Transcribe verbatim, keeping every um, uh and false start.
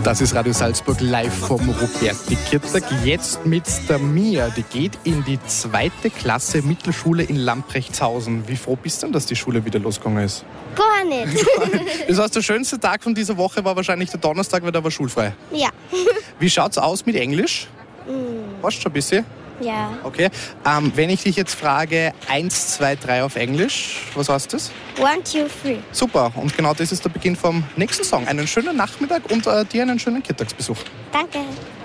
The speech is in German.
Das ist Radio Salzburg live vom Roberti-Kirtag. Jetzt mit der Mia. Die geht in die zweite Klasse Mittelschule in Lamprechtshausen. Wie froh bist du denn, dass die Schule wieder losgegangen ist? Gar nicht. Das heißt, der schönste Tag von dieser Woche war wahrscheinlich der Donnerstag, weil da war schulfrei. Ja. Wie schaut's aus mit Englisch? Mm, Weißt du schon ein bisschen? ja. Okay. Ähm, wenn ich dich jetzt frage, eins, zwei, drei auf Englisch, was heißt das? One, two, three. Super. Und genau das ist der Beginn vom nächsten Song. Einen schönen Nachmittag und äh, dir einen schönen Kirtagsbesuch. Danke.